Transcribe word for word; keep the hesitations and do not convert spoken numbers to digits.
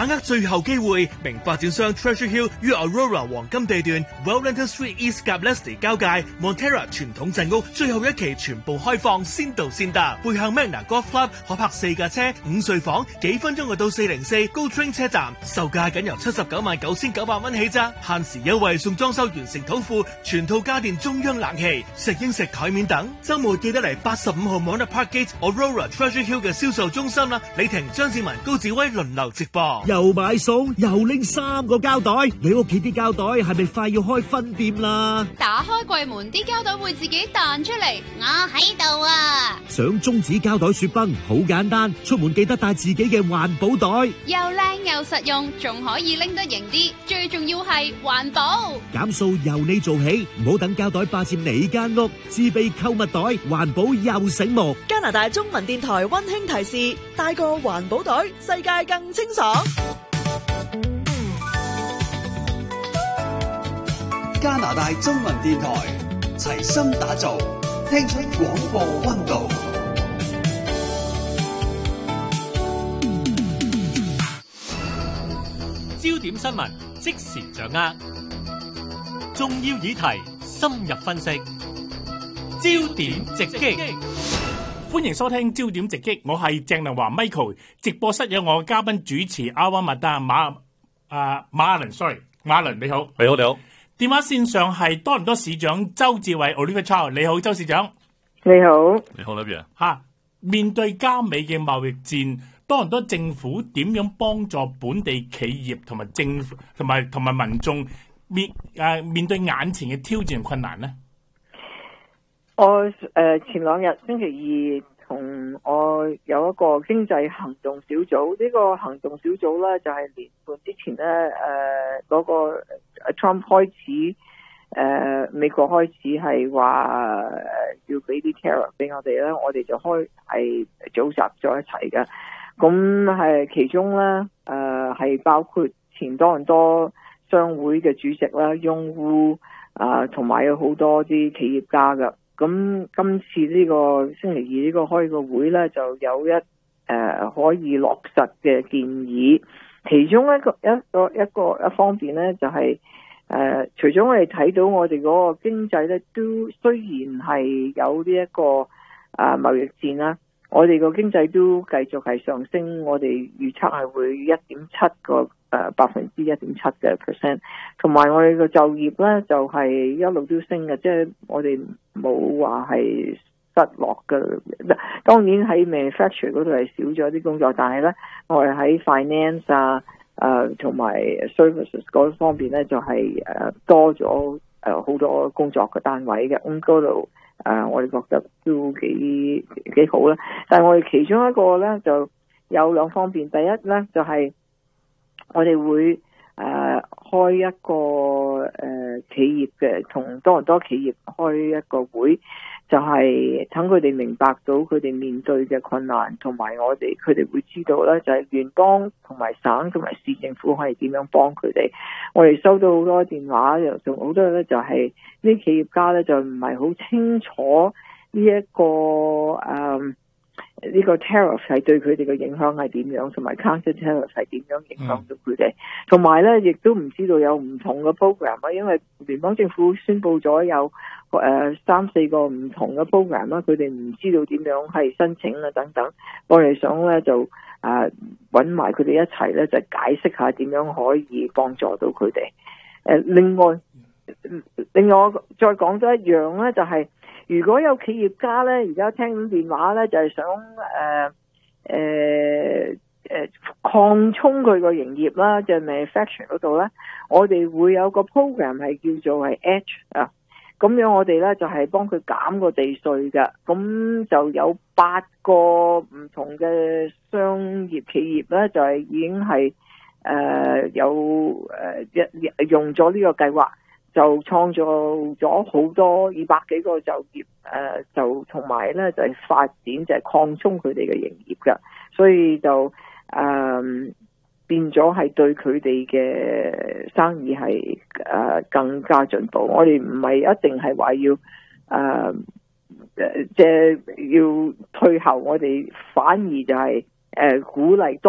把握最後機會。名發展商 Treasure Hill 於 Aurora 黃金地段 Wellington Street East 及 Leslie 交界 Montera 傳統鎮屋最後一期全部開放，先到先得。背向 Magna Golf Club 可泊四架車，五睡房，幾分鐘就到四零四 Go Train 車站，售價僅由七十九萬九千九百蚊起咋，限時優惠送裝修完成土庫，全套家電中央冷氣、食英食台面等。周末記得嚟八十五號 Mona Parkgate Aurora Treasure Hill 嘅銷售中心啦，李婷、張志文、高志威輪流直播。 又買餸又拎三個膠袋，你屋企啲膠袋係咪快要開分店啦？ 打開櫃門，啲膠袋會自己彈出嚟，我喺度啊！ 想終止膠袋雪崩好簡單，出門記得帶自己嘅環保袋， 又靚又實用，仲可以拎得型啲，最重要係環保。 減數由你做起，唔好等膠袋霸佔你間屋，自備購物袋，環保又醒目。 加拿大中文電台溫馨提示：帶個環保袋，世界更清爽。 加拿大中文電台齊心打造，聽出廣播溫度。 焦點新聞即時掌握，重要議題深入分析，焦點直擊。 歡迎收聽焦點直擊，我係鄭能華 Michael， 直播室有我嘅嘉賓主持阿瓦麥達馬啊馬倫 ，sorry 馬倫你好， 你好你好。 電話線上係多倫多市長周志偉 Oliver Chow， 你好周市長。 你好， 你好 Oliver。 吓，面對加美嘅貿易戰，多倫多政府點樣幫助本地企業同埋政府同埋同埋民眾面誒、啊、面對眼前嘅挑戰同困難呢？ 我誒、呃、前兩日星期二同我有一個經濟行動小組，呢、這個行動小組咧就係、是、年半之前咧誒嗰個 Trump 開始誒、呃、美國開始係話要俾啲 tariff 俾我哋咧，我哋就開係組集咗一齊嘅。咁係其中咧誒係包括前多倫多商會嘅主席啦、用戶啊，同埋有好多啲企業家嘅。咁今次呢個星期二呢個開個會呢，就有一誒、呃、可以落實嘅建議，其中一個一個一個一方面呢，就係、是、誒、呃，除咗我哋睇到我哋嗰個經濟呢，都雖然係有呢、這、一個啊貿易戰啦，我哋個經濟都繼續係上升，我哋預測係會一點七個誒百分之一點七嘅 percent， 同埋我哋個就業咧就係、是、一路都升嘅，即係我哋冇話係失落嘅。當然喺 manufacture 嗰度係少咗啲工作，但係咧我哋喺 finance 啊誒同埋 services 嗰方面咧就係、是、誒多咗誒好多工作嘅單位嘅，咁嗰度誒我哋覺得都幾幾好啦。但係我哋其中一個咧就有兩方面，第一咧就係、是。我哋會誒、呃、開一個誒、呃、企業嘅同多倫多企業開一個會，就係等佢哋明白到佢哋面對嘅困難，同埋我哋佢哋會知道咧，就係聯邦同埋省同埋市政府可以點樣幫佢哋。我哋收到好多電話，又仲好多咧，就係呢啲企業家咧就唔係好清楚呢、這、一個誒。呃呢個 tariff 係對佢哋嘅影響係點樣，同埋 counter tariff 係點樣影響到佢哋，同埋咧亦都唔知道有唔同嘅 program 啦，因為聯邦政府宣布咗有誒、呃、三四個唔同嘅 program 啦，佢哋唔知道點樣係申請啊等等，我哋想咧就誒揾埋佢哋一齊咧就解釋下點樣可以幫助到佢哋。誒、呃、另外另外我再講多一樣咧，就係、是。如果有企業家咧，而家聽緊電話咧，就係、是、想誒誒誒擴充佢個營業啦，就係、是、manufacturing 嗰度咧，我哋會有個 program 係叫做係 Edge 啊，咁樣我哋咧就係、是、幫佢減個地稅嘅，咁就有八個唔同嘅商業企業咧，就係、是、已經係誒、呃、有誒一、呃、用咗呢個計劃。就創造咗好多二百幾個就業，誒、呃、就同埋咧就係、是、發展就係、是、擴充佢哋嘅營業㗎，所以就誒、呃、變咗係對佢哋嘅生意係誒、呃、更加進步。我哋唔係一定係話要誒誒即係要退後，我哋反而就係、是、誒、呃、鼓勵多。